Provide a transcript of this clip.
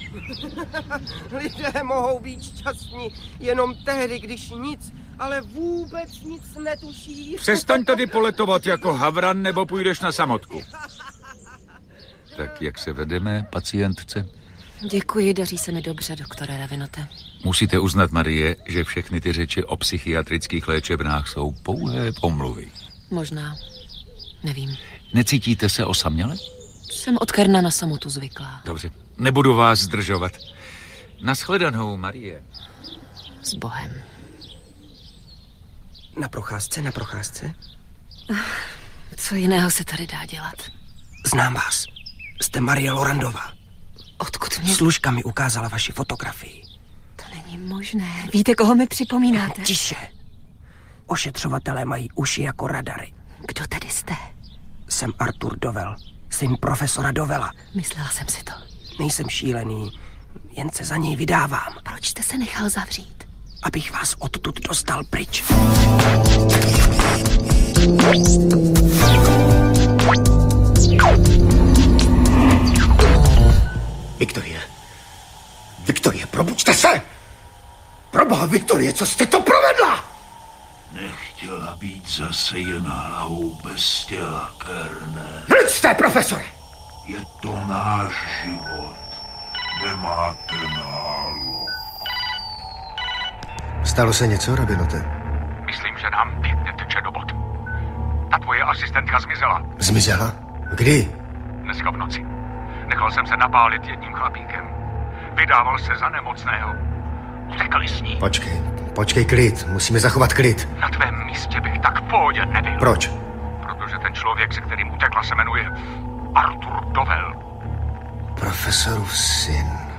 Lidé mohou být šťastní jenom tehdy, když nic, ale vůbec nic netuší. Přestaň tady poletovat jako havran, nebo půjdeš na samotku. Tak jak se vedeme, pacientce? Děkuji, daří se mi dobře, doktore Ravinote. Musíte uznat, Marie, že všechny ty řeči o psychiatrických léčebnách jsou pouhé pomluvy. Možná. Nevím. Necítíte se osaměle? Jsem od Kerna na samotu zvyklá. Dobře, nebudu vás zdržovat. Nashledanou, Marie. S Bohem. Na procházce, na procházce? Co jiného se tady dá dělat? Znám vás. Jste Marie Lorandová. Odkud mě... Služka mi ukázala vaši fotografii. To není možné. Víte, koho mi připomínáte? Tiše. Ošetřovatelé mají uši jako radary. Kdo tady jste? Jsem Artur Dovel, syn profesora Dovela. Myslela jsem si to. Nejsem šílený, jen se za něj vydávám. Proč jste se nechal zavřít? Abych vás odtud dostal pryč. Viktorie! Viktorie, probuďte se! Proboha, Viktorie, co jste to provedla? Nechtěla být zase jen hlavou bez těla, Kerne. Mlčte, profesore! Je to náš život. Nemáte málo. Stalo se něco, Rabinote? Myslím, že nám pěkně teče do bod. Ta tvoje asistentka zmizela. Zmizela? Kdy? Dneska v noci. Nechal jsem se napálit jedním chlapíkem. Vydával se za nemocného. Utekli s ní. Počkej, klid. Musíme zachovat klid. Na tvém místě bych tak v pohodě nebyl. Proč? Protože ten člověk, se kterým utekla, se jmenuje Artur Dovel. Profesorův syn.